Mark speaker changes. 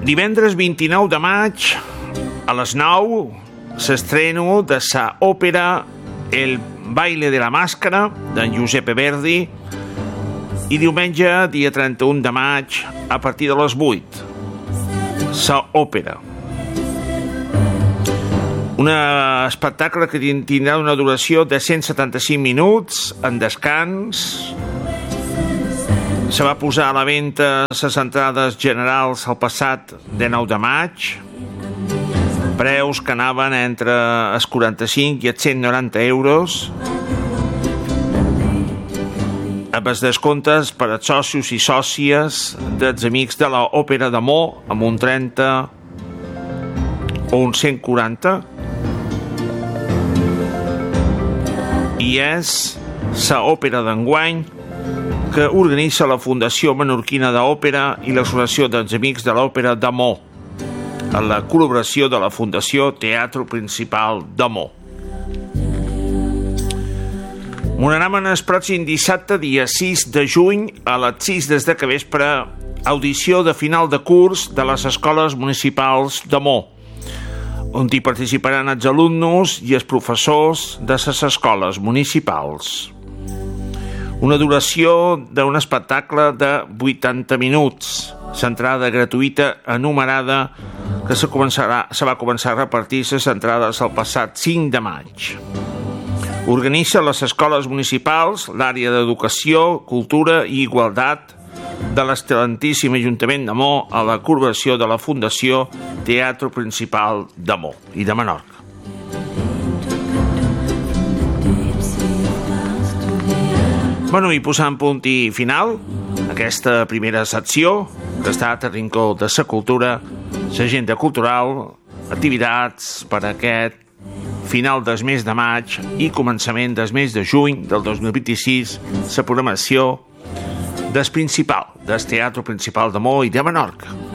Speaker 1: Divendres 29 de maig a les 9 s'estreno de sa òpera El baile de la màscara d'en Giuseppe Verdi i diumenge, dia 31 de maig, a partir de les 8, sa òpera. Un espectacle que tindrà una duració de 175 minuts en descans. Se va posar a la venda les entrades generals el passat 19 de maig, preus que anaven entre els 45 i els 190 euros, amb els descomptes per als socis i sòcies dels amics de l'Òpera de Mo, amb un 30 o un 140, i és la òpera d'enguany que organitza la Fundació Menorquina d'Òpera i l'Associació dels Amics de l'Òpera de Mo, en la col·laboració de la Fundació Teatre Principal de Mo. M'ho el pròxim dissabte, dia 6 de juny, a les 6 des de capvespre, audició de final de curs de les escoles municipals de Mo, on hi participaran els alumnes i els professors de les escoles municipals. Una duració d'un espectacle de 80 minuts, l'entrada gratuïta enumerada que se va començar a repartir les entrades el passat 5 de maig. Organitza les escoles municipals, l'àrea d'educació, cultura i igualtat de l'excel·lentíssim Ajuntament de Mo a la col·laboració de la Fundació Teatre Principal de Mo i de Menorca. I posant punt i final aquesta primera secció que ha estat a Rincó de la Cultura, l'agenda cultural, activitats per a aquest final del mes de maig i començament del mes de juny del 2026, la programació del Teatre Principal de Mo i de Menorca.